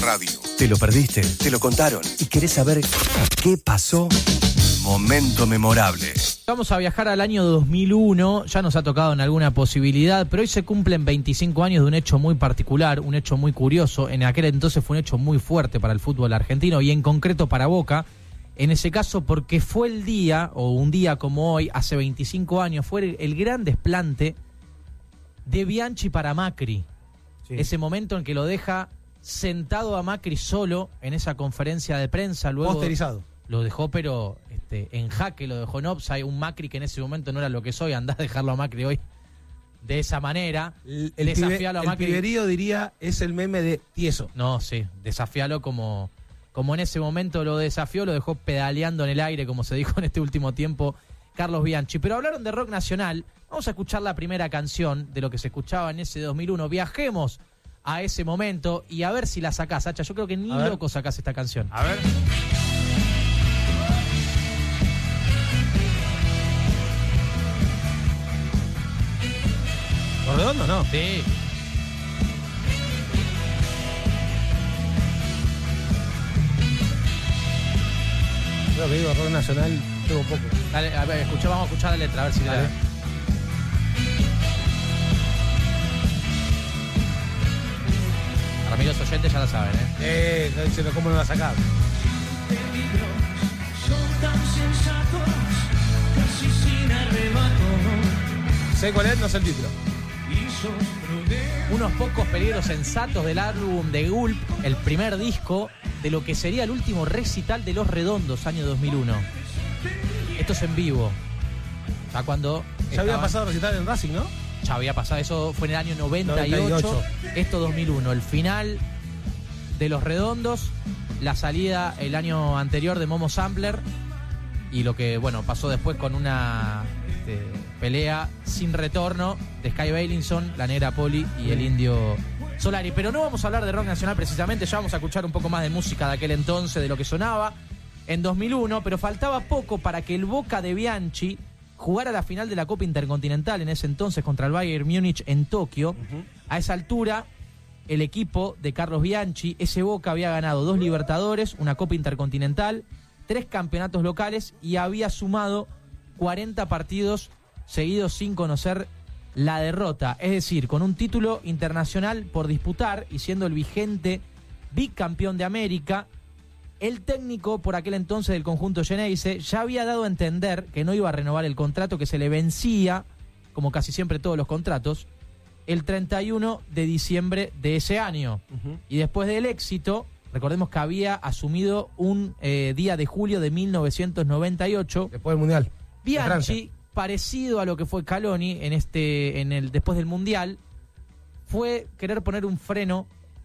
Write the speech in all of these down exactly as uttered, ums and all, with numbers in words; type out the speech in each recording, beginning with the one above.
radio. ¿Te lo perdiste? ¿Te lo contaron? ¿Y querés saber qué pasó? Momento memorable. Vamos a viajar al año dos mil uno, ya nos ha tocado en alguna posibilidad, pero hoy se cumplen veinticinco años de un hecho muy particular, un hecho muy curioso. En aquel entonces fue un hecho muy fuerte para el fútbol argentino y en concreto para Boca. En ese caso porque fue el día, o un día como hoy, hace veinticinco años, fue el, el gran desplante de Bianchi para Macri. Sí. Ese momento en que lo deja sentado a Macri solo en esa conferencia de prensa. Luego posterizado. Lo dejó, pero este, en jaque, lo dejó en offside. Un Macri que en ese momento no era lo que soy. Andá a dejarlo a Macri hoy de esa manera. El, el, pibe, a Macri. El piberío, diría, es el meme de tieso. No, sí, desafialo como, como en ese momento lo desafió, lo dejó pedaleando en el aire, como se dijo en este último tiempo Carlos Bianchi. Pero hablaron de rock nacional. Vamos a escuchar la primera canción de lo que se escuchaba en ese dos mil uno. Viajemos a ese momento y a ver si la sacás, Hacha. Yo creo que ni loco sacás esta canción. A ver. ¿Por redondo, no? Sí. Creo que digo rock nacional, tengo poco. Dale, a ver, escucha, vamos a escuchar la letra, a ver si la... Para mí los oyentes ya la saben, ¿eh? Eh, está diciendo cómo no la sacás. ¿Sé cuál es? No sé el título. Unos pocos peligros sensatos del álbum de Gulp, el primer disco de lo que sería el último recital de Los Redondos, año dos mil uno. Esto es en vivo. Ya cuando... Ya estaban... había pasado recital en Racing, ¿no? Ya había pasado, eso fue en el año noventa y ocho, noventa y ocho. Esto dos mil uno, el final de Los Redondos, la salida el año anterior de Momo Sampler y lo que, bueno, pasó después con una este, pelea sin retorno de Sky Bailinson, la Negra Poli y el Indio Solari. Pero no vamos a hablar de rock nacional precisamente, ya vamos a escuchar un poco más de música de aquel entonces, de lo que sonaba en dos mil uno, pero faltaba poco para que el Boca de Bianchi jugara la final de la Copa Intercontinental en ese entonces contra el Bayern Múnich en Tokio. Uh-huh. A esa altura, el equipo de Carlos Bianchi, ese Boca, había ganado dos Libertadores, una Copa Intercontinental, tres campeonatos locales y había sumado cuarenta partidos seguidos sin conocer la derrota. Es decir, con un título internacional por disputar y siendo el vigente bicampeón de América. El técnico por aquel entonces del conjunto Geneise ya había dado a entender que no iba a renovar el contrato, que se le vencía, como casi siempre todos los contratos, el treinta y uno de diciembre de ese año. Uh-huh. Y después del éxito, recordemos que había asumido un eh, día de julio de mil novecientos noventa y ocho. Después del Mundial. Bianchi, parecido a lo que fue Scaloni en este, en el, después del Mundial, fue querer poner un freno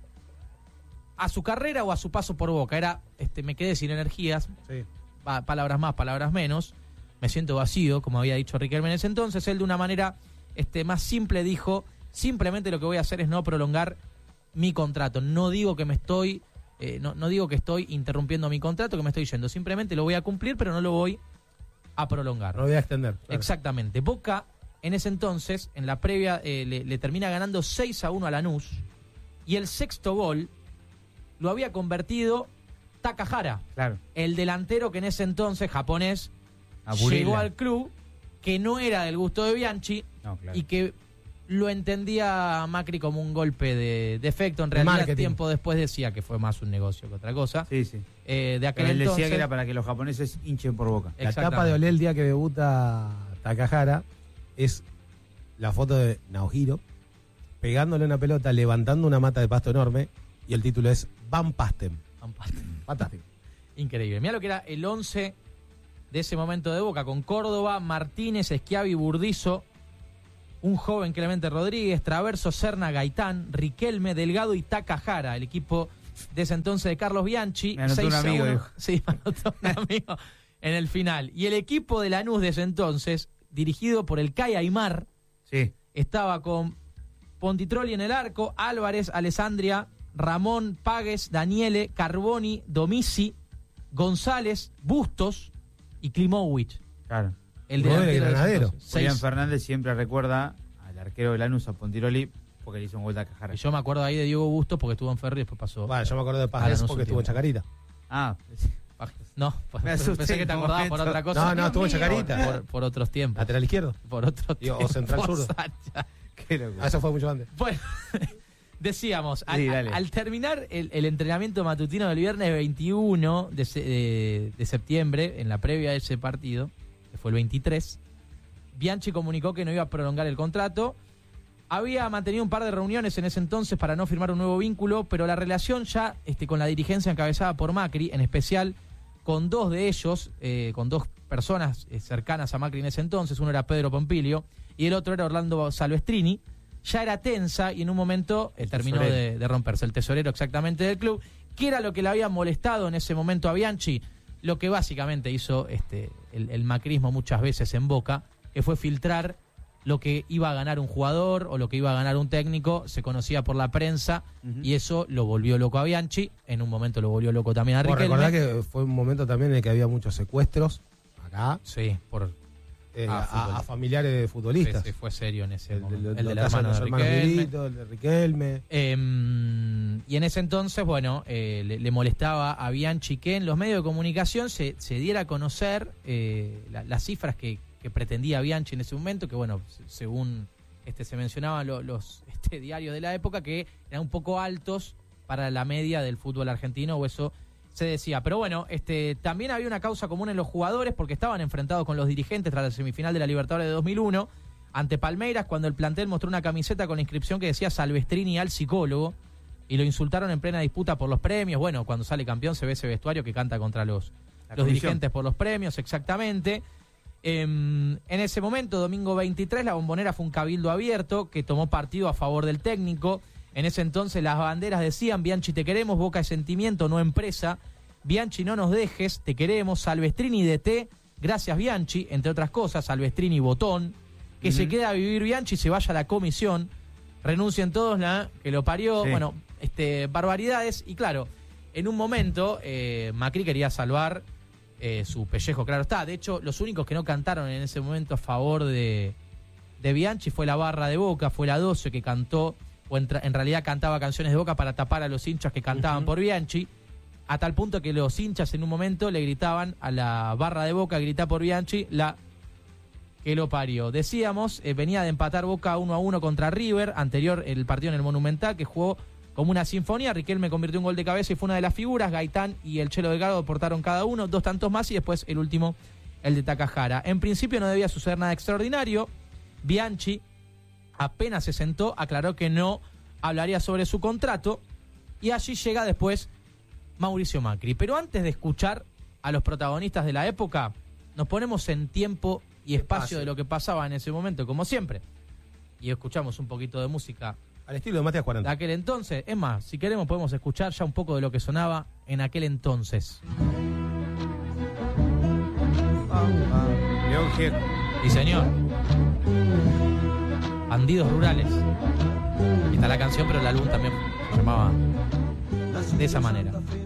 a su carrera o a su paso por Boca. Era, este, me quedé sin energías, sí. pa- palabras más, palabras menos, me siento vacío, como había dicho Riquelme en ese entonces. Él de una manera este, más simple dijo, simplemente lo que voy a hacer es no prolongar mi contrato. No digo que me estoy, eh, no, no digo que estoy interrumpiendo mi contrato, que me estoy yendo, simplemente lo voy a cumplir, pero no lo voy a prolongar. Lo voy a extender. Claro. Exactamente. Boca, en ese entonces, en la previa, eh, le, le termina ganando seis a uno a Lanús, y el sexto gol lo había convertido Takahara, claro, el delantero que en ese entonces, japonés, Aburila. Llegó al club, que no era del gusto de Bianchi, no, claro. y que lo entendía Macri como un golpe de, de efecto. En realidad, marketing. Tiempo después decía que fue más un negocio que otra cosa. Sí, sí. Eh, de aquel Pero él entonces, decía que era para que los japoneses hinchen por Boca. La tapa de Olé el día que debuta Takahara es la foto de Naohiro pegándole una pelota, levantando una mata de pasto enorme, y el título es Van Pasten. Van Pasten. Fantástico. Increíble. Mira lo que era el once de ese momento de Boca, con Córdoba, Martínez, Schiavi, Burdizo, un joven Clemente Rodríguez, Traverso, Serna, Gaitán, Riquelme, Delgado y Takahara, el equipo de ese entonces de Carlos Bianchi. Me anotó un amigo, dijo. Sí, me anotó un amigo en el final. Y el equipo de Lanús de ese entonces, dirigido por el Kai Aymar, sí, estaba con Pontitroli en el arco, Álvarez, Alessandria, Ramón, Páguez, Daniele, Carboni, Domisi, González, Bustos y Klimovic. Claro. El de delantero Granadero. Julián Fernández siempre recuerda al arquero de Lanús, a Pontiroli, porque le hizo un gol a Cajara. Y yo me acuerdo ahí de Diego Bustos porque estuvo en Ferry y después pasó. Bueno, yo me acuerdo de Ah, Pajes no, porque su estuvo en tiempo. Chacarita. Ah, No, pues, Me asusté pensé que te en un acordabas por momento. otra cosa. No, no, estuvo en Por- Chacarita. Por, por otros tiempos. Lateral izquierdo. Por otros Digo, o tiempos. central zurdo. Sacha. qué locura. Ah, eso fue mucho antes. Bueno, decíamos, al, Sí, dale. al terminar el, el entrenamiento matutino del viernes veintiuno de, se- de- de septiembre, en la previa de ese partido, que fue el veintitrés, Bianchi comunicó que no iba a prolongar el contrato. Había mantenido un par de reuniones en ese entonces para no firmar un nuevo vínculo, pero la relación ya este, con la dirigencia encabezada por Macri, en especial con dos de ellos, eh, con dos personas eh, cercanas a Macri en ese entonces, uno era Pedro Pompilio y el otro era Orlando Salvestrini, ya era tensa y en un momento eh, terminó de, de romperse. El tesorero exactamente del club, que era lo que le había molestado en ese momento a Bianchi, lo que básicamente hizo este, el, el macrismo muchas veces en Boca, que fue filtrar lo que iba a ganar un jugador o lo que iba a ganar un técnico, se conocía por la prensa, Ujú. y eso lo volvió loco a Bianchi, en un momento lo volvió loco también a Vos Riquelme. recordá que fue un momento también en el que había muchos secuestros acá Sí, por, eh, Ah, a, fútbol. a familiares de futbolistas. sí, sí, fue serio en ese El, momento. del- El los del casos de hermano los de hermanos Riquelme. Milito, el de Riquelme. Eh, y en ese entonces, bueno, eh, le, le molestaba a Bianchi que en los medios de comunicación se, se diera a conocer eh, la- las cifras que, que pretendía Bianchi en ese momento, que bueno, se- según este se mencionaban lo- los este, diarios de la época, que eran un poco altos para la media del fútbol argentino, o eso se decía. Pero bueno, este también había una causa común en los jugadores porque estaban enfrentados con los dirigentes tras la semifinal de la Libertadores de dos mil uno ante Palmeiras, cuando el plantel mostró una camiseta con la inscripción que decía Salvestrini al psicólogo, y lo insultaron en plena disputa por los premios. Bueno, cuando sale campeón se ve ese vestuario que canta contra los, La los comisión. dirigentes por los premios, exactamente. Em, en ese momento, domingo veintitrés, la Bombonera fue un cabildo abierto que tomó partido a favor del técnico. En ese entonces las banderas decían: Bianchi te queremos, Boca es sentimiento, no empresa. Bianchi no nos dejes, te queremos. Salvestrini D T, gracias Bianchi, entre otras cosas. Salvestrini botón, que Ujú. se queda a vivir Bianchi y se vaya a la comisión. Renuncien todos, la que lo parió. Sí. Bueno, este, barbaridades. Y claro, en un momento eh, Macri quería salvar eh, su pellejo, claro está. De hecho, los únicos que no cantaron en ese momento a favor de, de Bianchi fue la barra de Boca, fue la doce que cantó, o en, tra- en realidad cantaba canciones de Boca para tapar a los hinchas que cantaban Ujú. por Bianchi, a tal punto que los hinchas en un momento le gritaban a la barra de Boca: grita por Bianchi, la que lo parió. Decíamos, eh, venía de empatar Boca uno a uno contra River, anterior el partido en el Monumental, que jugó como una sinfonía. Riquelme convirtió un gol de cabeza y fue una de las figuras. Gaitán y el Chelo Delgado aportaron cada uno, dos tantos más, y después el último, el de Takahara. En principio no debía suceder nada extraordinario. Bianchi apenas se sentó, aclaró que no hablaría sobre su contrato, y allí llega después Mauricio Macri. Pero antes de escuchar a los protagonistas de la época, nos ponemos en tiempo y espacio Espacio. de lo que pasaba en ese momento, como siempre, y escuchamos un poquito de música Al estilo de Matías de cuarenta. aquel entonces. Es más, si queremos podemos escuchar ya un poco de lo que sonaba en aquel entonces. León Gieco. Sí, señor. Bandidos rurales. Y está la canción, pero el álbum también se llamaba de esa manera.